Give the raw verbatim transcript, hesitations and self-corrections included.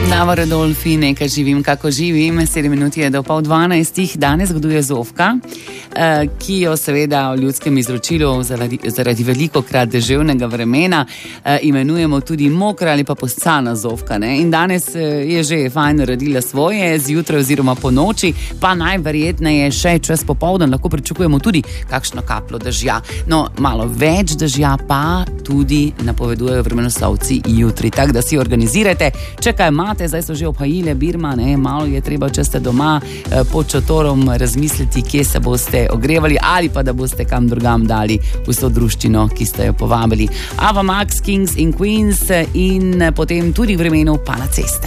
Nava Rodolfi, nekaj živim, kako živim. Sedem minut je do pol dvanajstih. Danes goduje Zofka, ki jo seveda v ljudskem izročilu zaradi, zaradi veliko krat deževnega vremena imenujemo tudi mokra ali pa poscana Zofka. Ne? In danes je že fajn naredila svoje, zjutraj oziroma po noči, pa najverjetneje še čas popoldan lahko pričakujemo tudi kakšno kapljo dežja. No, malo več dežja pa tudi napovedujejo vremenoslovci jutri. Tako da si organizirajte, če kaj imate, zdaj so že obhajile Birma, ne, malo je treba, če ste doma pod šotorom razmisliti, kje se boste ogrevali ali pa da boste kam drugam dali vso druščino, ki ste jo povabili. Ava Max, Kings in Queens in potem tudi v vremenu pa na ceste.